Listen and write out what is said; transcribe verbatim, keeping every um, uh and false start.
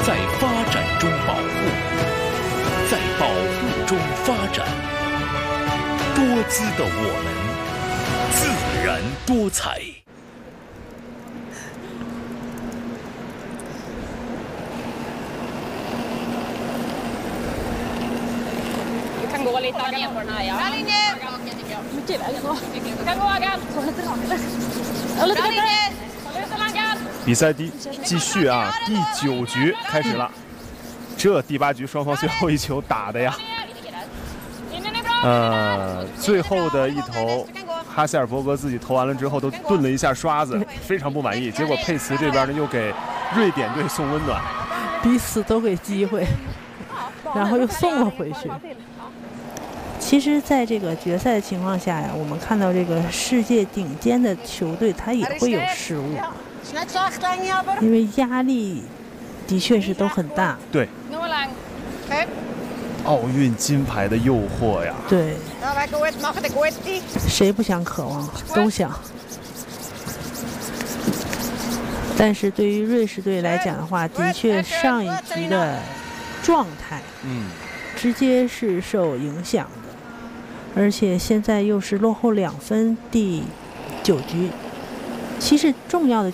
在发展中保护，在保护中发展。多姿的我们，自然多彩。 kan gå lite ner på den här, ja. Bra linje! Mycket vägen då. Kan gå Agan. Gå lite rakare. Bra linje! Håll ut Agan. 比赛第继续啊，第九局开始了。这第八局双方最后一球打的呀，呃，最后的一投，哈塞尔伯格自己投完了之后都顿了一下刷子，非常不满意。结果佩茨这边呢又给瑞典队送温暖， 彼此都给机会，然后又送了回去。其实，在这个决赛的情况下呀，我们看到这个世界顶尖的球队，它也会有失误，因为压力的确是都很大。 对，奥运金牌的诱惑呀。 对，谁不想渴望？都想。但是对于瑞士队来讲的话，的确上一局的状态，嗯，直接是受影响的。而且现在又是落后两分，第九局。其实重要的